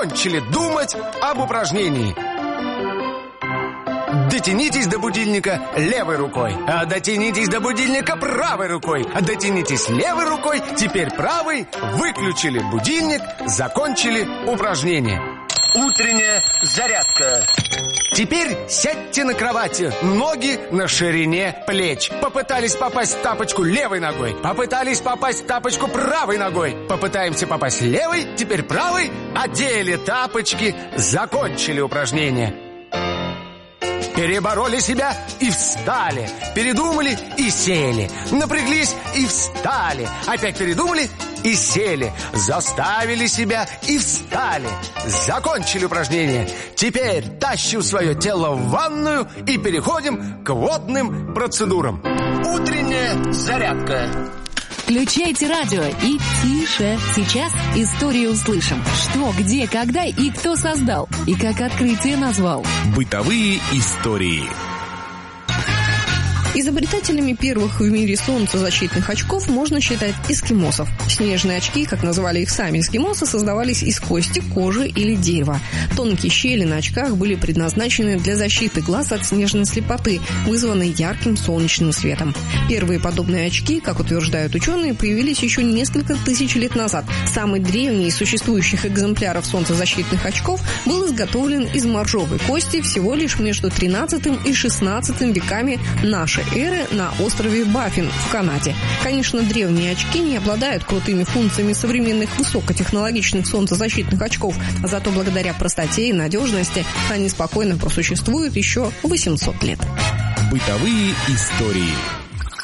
закончили думать об упражнении. Дотянитесь до будильника левой рукой, а дотянитесь до будильника правой рукой, а дотянитесь левой рукой, теперь правой. Выключили будильник, закончили упражнение. Утренняя зарядка. Теперь сядьте на кровати, ноги на ширине плеч. Попытались попасть в тапочку левой ногой, попытались попасть в тапочку правой ногой. Попытаемся попасть левой, теперь правой. Одели тапочки, закончили упражнение. Перебороли себя и встали. Передумали и сели. Напряглись и встали. Опять передумали и сели. Заставили себя и встали. Закончили упражнение. Теперь тащим свое тело в ванную и переходим к водным процедурам. Утренняя зарядка. Включайте радио и тише. Сейчас историю услышим. Что, где, когда и кто создал. И как открытие назвал. Бытовые истории. Изобретателями первых в мире солнцезащитных очков можно считать эскимосов. Снежные очки, как называли их сами эскимосы, создавались из кости, кожи или дерева. Тонкие щели на очках были предназначены для защиты глаз от снежной слепоты, вызванной ярким солнечным светом. Первые подобные очки, как утверждают ученые, появились еще несколько тысяч лет назад. Самый древний из существующих экземпляров солнцезащитных очков был изготовлен из моржовой кости всего лишь между 13 и 16 веками нашей эры на острове Баффин в Канаде. Конечно, древние очки не обладают крутыми функциями современных высокотехнологичных солнцезащитных очков, зато благодаря простоте и надежности они спокойно просуществуют еще 800 лет. Бытовые истории.